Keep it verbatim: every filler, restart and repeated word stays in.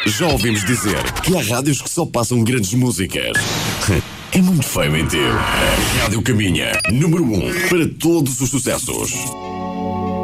Já ouvimos dizer que há rádios que só passam grandes músicas. É muito feio mentir. A Rádio Caminha, número um para todos os sucessos.